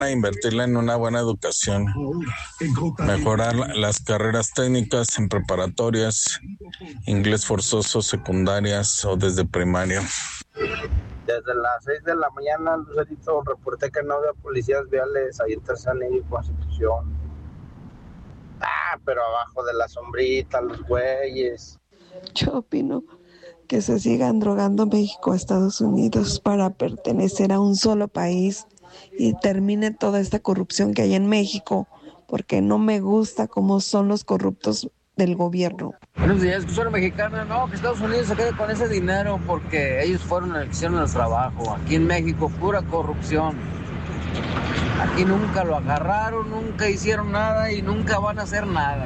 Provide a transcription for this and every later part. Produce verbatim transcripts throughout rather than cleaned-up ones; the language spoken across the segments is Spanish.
invertirla en una buena educación, mejorar las carreras técnicas en preparatorias, inglés forzoso, secundarias o desde primaria. Desde las seis de la mañana, Lucerito, reporté que no había policías viales ahí en Tercer Anillo y Constitución. Ah, pero abajo de la sombrita, los güeyes. Yo opino que se sigan drogando México a Estados Unidos para pertenecer a un solo país y termine toda esta corrupción que hay en México, porque no me gusta cómo son los corruptos del gobierno. Buenos días, escuchar mexicana, no, que Estados Unidos se quede con ese dinero porque ellos fueron los que hicieron el trabajo. Aquí en México, pura corrupción. Aquí nunca lo agarraron, nunca hicieron nada y nunca van a hacer nada.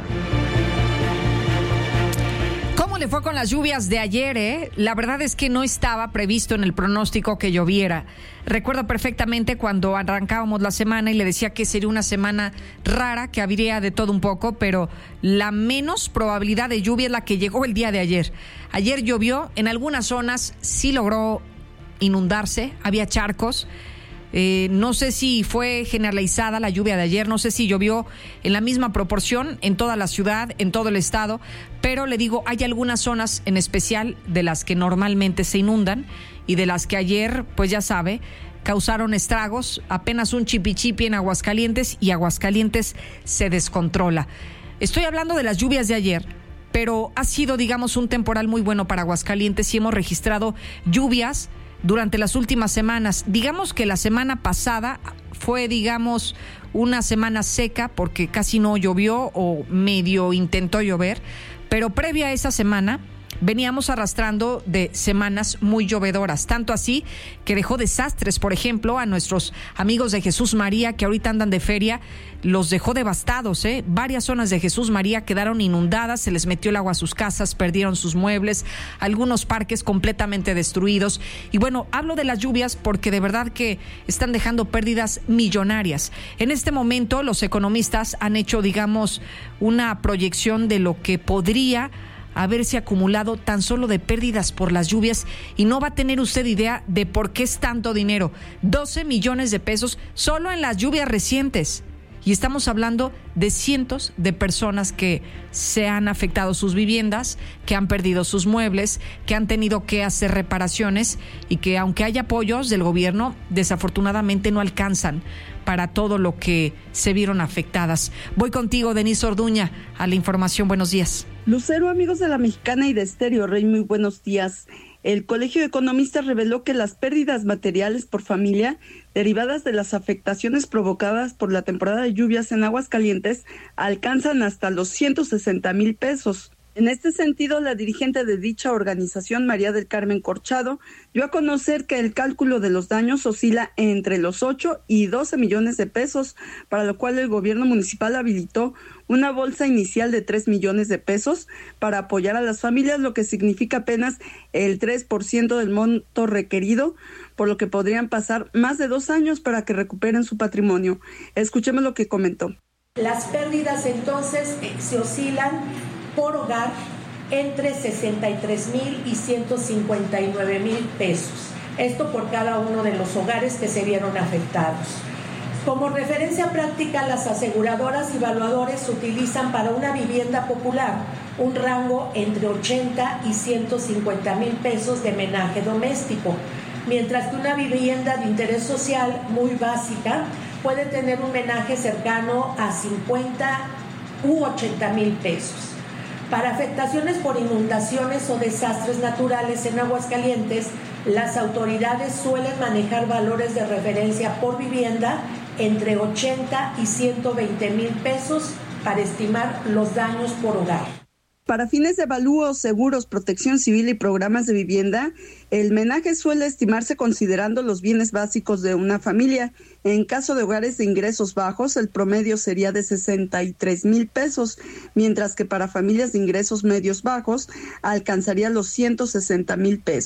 ¿Cómo le fue con las lluvias de ayer, eh? La verdad es que no estaba previsto en el pronóstico que lloviera. Recuerdo perfectamente cuando arrancábamos la semana y le decía que sería una semana rara, que habría de todo un poco, pero la menos probabilidad de lluvia es la que llegó el día de ayer. Ayer llovió, en algunas zonas sí logró inundarse, había charcos. Eh, no sé si fue generalizada la lluvia de ayer, no sé si llovió en la misma proporción en toda la ciudad, en todo el estado, pero le digo, hay algunas zonas en especial de las que normalmente se inundan y de las que ayer, pues ya sabe, causaron estragos, apenas un chipichipi en Aguascalientes y Aguascalientes se descontrola. Estoy hablando de las lluvias de ayer, pero ha sido, digamos, un temporal muy bueno para Aguascalientes y hemos registrado lluvias durante las últimas semanas. Digamos que la semana pasada fue, digamos, una semana seca porque casi no llovió o medio intentó llover, pero previa a esa semana veníamos arrastrando de semanas muy llovedoras, tanto así que dejó desastres, por ejemplo, a nuestros amigos de Jesús María, que ahorita andan de feria, los dejó devastados, ¿eh? Varias zonas de Jesús María quedaron inundadas, se les metió el agua a sus casas, perdieron sus muebles, algunos parques completamente destruidos. Y bueno, hablo de las lluvias porque de verdad que están dejando pérdidas millonarias. En este momento los economistas han hecho, digamos, una proyección de lo que podría haberse acumulado tan solo de pérdidas por las lluvias, y no va a tener usted idea de por qué es tanto dinero. doce millones de pesos solo en las lluvias recientes. Y estamos hablando de cientos de personas que se han afectado sus viviendas, que han perdido sus muebles, que han tenido que hacer reparaciones y que, aunque hay apoyos del gobierno, desafortunadamente no alcanzan para todo lo que se vieron afectadas. Voy contigo, Denise Orduña, a la información. Buenos días. Lucero, amigos de La Mexicana y de Estéreo Rey, muy buenos días. El Colegio de Economistas reveló que las pérdidas materiales por familia derivadas de las afectaciones provocadas por la temporada de lluvias en Aguascalientes alcanzan hasta los ciento sesenta mil pesos. En este sentido, la dirigente de dicha organización, María del Carmen Corchado, dio a conocer que el cálculo de los daños oscila entre los ocho y doce millones de pesos, para lo cual el gobierno municipal habilitó una bolsa inicial de tres millones de pesos para apoyar a las familias, lo que significa apenas el tres por ciento del monto requerido, por lo que podrían pasar más de dos años para que recuperen su patrimonio. Escuchemos lo que comentó. Las pérdidas entonces se oscilan por hogar entre sesenta y tres mil y ciento cincuenta y nueve mil pesos. Esto por cada uno de los hogares que se vieron afectados. Como referencia práctica, las aseguradoras y evaluadores utilizan para una vivienda popular un rango entre ochenta y ciento cincuenta mil pesos de menaje doméstico, mientras que una vivienda de interés social muy básica puede tener un menaje cercano a cincuenta u ochenta mil pesos. Para afectaciones por inundaciones o desastres naturales en Aguascalientes, las autoridades suelen manejar valores de referencia por vivienda entre ochenta y ciento veinte mil pesos para estimar los daños por hogar. Para fines de avalúos, seguros, protección civil y programas de vivienda, el menaje suele estimarse considerando los bienes básicos de una familia. En caso de hogares de ingresos bajos, el promedio sería de sesenta y tres mil pesos, mientras que para familias de ingresos medios bajos alcanzaría los ciento sesenta mil pesos.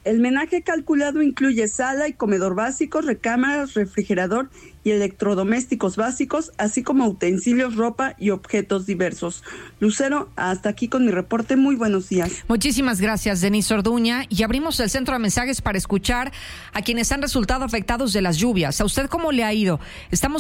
El menaje calculado incluye sala y comedor básicos, recámaras, refrigerador y electrodomésticos básicos, así como utensilios, ropa y objetos diversos. Lucero, hasta aquí con mi reporte. Muy buenos días. Muchísimas gracias, Denise Orduña. Y abrimos el centro de mensajes para escuchar a quienes han resultado afectados de las lluvias. ¿A usted cómo le ha ido? Estamos